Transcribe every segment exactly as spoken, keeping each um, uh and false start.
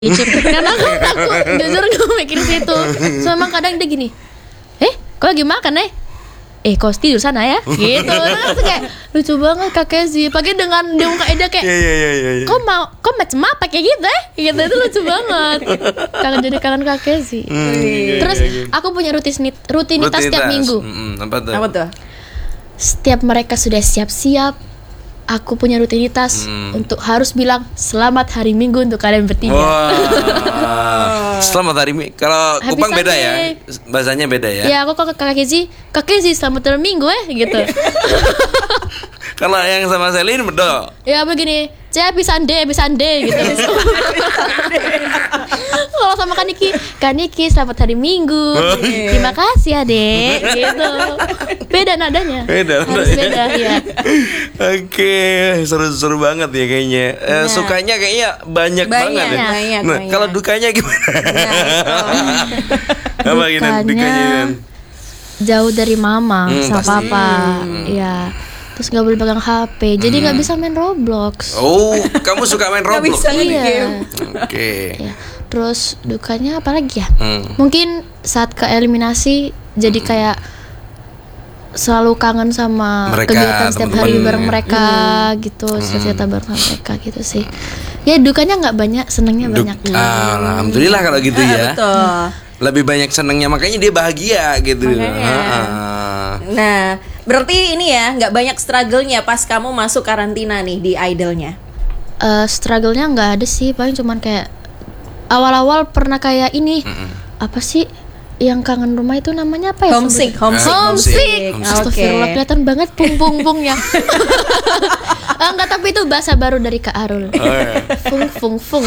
YouTube karena aku takut jujur gue mikir situ. So emang kadang dia gini, eh kau lagi makan eh eh kau tidur sana ya gitu. Terus kayak lucu banget Kak Kezi pakai dengan dia muka Eda kayak yeah, yeah, yeah, yeah. kau mau kau macam apa kayak gitu eh gitu. Itu lucu banget. Kangen jadi kangen Kak Kezi. hmm, Terus iya, iya. aku punya rutinitas rutinitas setiap minggu. mm, apa tuh? Apa tuh? Setiap mereka sudah siap-siap, aku punya rutinitas hmm. untuk harus bilang selamat hari Minggu untuk kalian bertiga. Wow. Selamat hari Minggu. Kalau Kupang beda ya, bahasanya beda ya. Ya aku kalau Kak Kezi, Kak Kezi selamat hari Minggu eh gitu. Kalau yang sama Selin beda. Ya begini, saya bisa ande, bisa ande gitu. Kalau sama Kaniki, Kaniki selamat hari Minggu. Terima kasih Adek gitu. Beda nadanya. Beda. Harus beda ya. Oke, seru-seru banget ya kayaknya. Eh, nah. Sukanya kayaknya banyak, banyak banget ya. Banyak, nah, banyak. kalau dukanya gimana? Nah, apa gini dukanya? Jauh dari mama hmm, sama pasti. papa. Hmm. Ya. Terus gak boleh pegang H P, jadi nggak hmm. bisa main Roblox. Oh, kamu suka main Roblox? Gak bisa main iya. game. Oke. Okay. Ya. Terus dukanya apa lagi ya? Hmm. Mungkin saat ke eliminasi jadi hmm. kayak selalu kangen sama mereka, kegiatan setiap hari bareng mereka hmm. gitu, cerita hmm. bareng sama mereka gitu sih. Ya dukanya nggak banyak, senangnya Duk- banyak. Ah, alhamdulillah kalau gitu ah, ya. Betul. Lebih banyak senangnya, makanya dia bahagia gitu. Ah. Nah, berarti ini ya nggak banyak struggle-nya pas kamu masuk karantina nih di Idol-nya. Uh, struggle-nya nggak ada sih, paling cuman kayak awal-awal pernah kayak ini mm-mm. apa sih yang kangen rumah itu namanya apa ya? Homesick, homesick, homesick. Astagfirullah, kelihatan banget pung-pung-pungnya. Enggak, tapi itu bahasa baru dari Kak Arul. Oh, iya. Fung fung fung.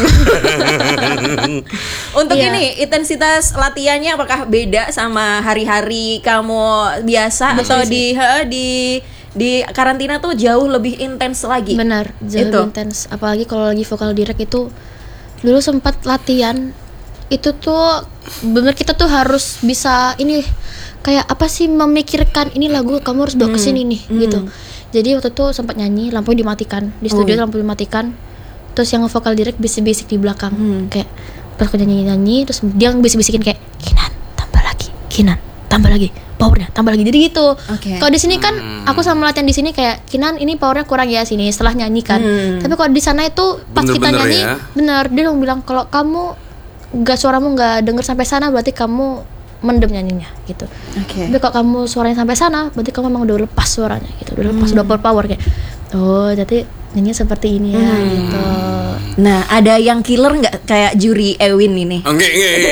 Untuk yeah. ini intensitas latihannya apakah beda sama hari-hari kamu biasa Betul atau sih. di he, di di karantina tuh jauh lebih intens lagi? Benar, jauh itu. lebih intens. Apalagi kalau lagi vokal direct itu dulu sempat latihan itu tuh bener kita tuh harus bisa ini kayak apa sih memikirkan ini lagu kamu harus bawa ke sini nih hmm. gitu. Jadi waktu itu sempat nyanyi lampu dimatikan di studio oh. lampu dimatikan terus yang vokal direct bisik-bisik di belakang hmm. kayak pas aku nyanyi-nyanyi terus dia bisik-bisikin kayak Kinan tambah lagi Kinan tambah lagi powernya tambah lagi jadi gitu. Okay. Kalau di sini kan hmm. aku sama latihan di sini kayak Kinan ini powernya kurang ya sini setelah nyanyi kan. Hmm. Tapi kalau di sana itu pas bener, kita bener nyanyi ya? Bener dia dong bilang kalau kamu nggak suaramu nggak denger sampai sana berarti kamu mendem nyanyinya gitu. Okay. Tapi kalau kamu suaranya sampai sana berarti kamu memang udah lepas suaranya gitu, udah lepas hmm. udah power kayak. Oh jadi nyanyi seperti ini ya hmm. gitu. Nah ada yang killer nggak kayak juri Ewin ini? Enggak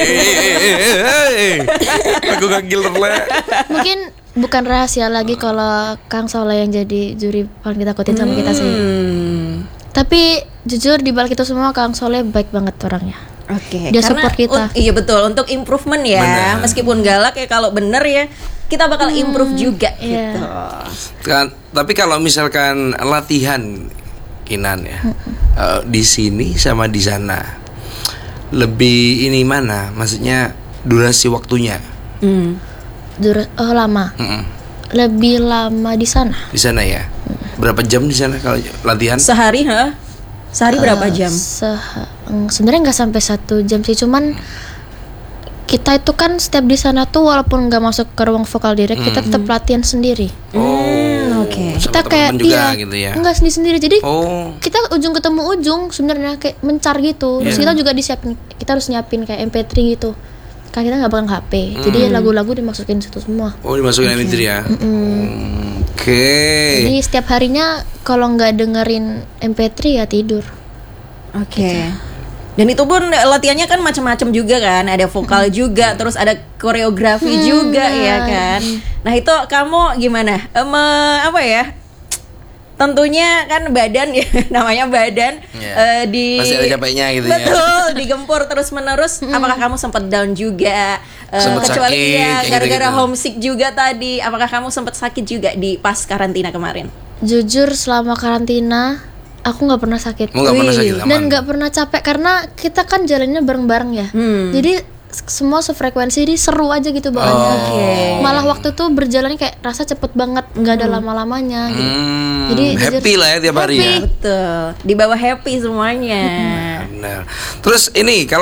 enggak. Aku gak killer lah. Mungkin bukan rahasia lagi kalau Kang Soleh yang jadi juri paling ditakutin sama kita sih. Hmm. Tapi jujur di balik itu semua Kang Soleh baik banget orangnya. Oke, okay, dia support kita. Un- iya betul, untuk improvement ya. Bener. Meskipun galak ya kalau bener ya kita bakal hmm, improve juga yeah. gitu. Kan, tapi kalau misalkan latihan Kinan ya hmm. uh, di sini sama di sana lebih ini mana? Maksudnya durasi waktunya? Hmm. Dur- oh lama. Hmm. Lebih lama di sana. Di sana ya. Hmm. Berapa jam di sana kalau latihan? Sehari, ha? Sehari berapa jam? Uh, se- sebenarnya nggak sampai satu jam sih, cuman kita itu kan setiap di sana tuh walaupun nggak masuk ke ruang vokal direct, hmm. kita tetap latihan sendiri. Oh, oke. Okay. Kita kayak iya, gitu ya? Nggak sendiri sendiri. Jadi oh. kita ujung ketemu ujung sebenarnya kayak mencar gitu. Terus yeah. kita juga disiapin, kita harus nyiapin kayak M P tiga gitu. Kan kita nggak pegang H P, hmm. jadi lagu-lagu dimasukin situ semua. Oh dimasukin okay. M P tiga ya. Mm-hmm. Oke. Okay. Jadi setiap harinya kalau nggak dengerin M P tiga ya tidur. Oke. Okay. Gitu. Dan itu pun latihannya kan macam-macam juga kan, ada vokal hmm. juga, terus ada koreografi hmm. juga ya kan. Nah itu kamu gimana? Um, apa ya? Tentunya kan badan ya, namanya badan yeah. uh, di masih ada capeknya gitu betul, ya. Betul, digempur terus-menerus. Hmm. Apakah kamu sempat down juga? Uh, kecuali sakit, ya gara-gara gitu-gitu. Homesick juga tadi. Apakah kamu sempat sakit juga di pas karantina kemarin? Jujur selama karantina aku nggak pernah sakit. Nggak pernah sakit dan nggak pernah capek karena kita kan jalannya bareng-bareng ya. Hmm. Jadi semua sefrekuensi, jadi seru aja gitu bawaannya. Oh. Oke. Malah waktu tuh berjalan kayak rasa cepet banget, nggak ada lama-lamanya gitu. Hmm, Jadi happy jujur- lah ya tiap hari ya. Betul. Di bawah happy semuanya. Benar. Terus ini kalau